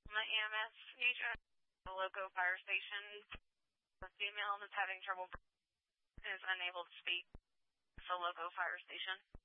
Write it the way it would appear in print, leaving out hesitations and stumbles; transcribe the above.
My EMS agent, the local fire station, the female that's having trouble is unable to speak. It's a local fire station.